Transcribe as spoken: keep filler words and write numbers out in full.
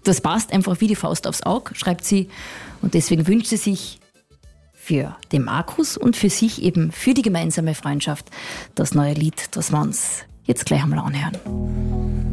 das passt einfach wie die Faust aufs Auge, schreibt sie. Und deswegen wünscht sie sich für den Markus und für sich eben, für die gemeinsame Freundschaft, das neue Lied, das wir uns jetzt gleich einmal anhören.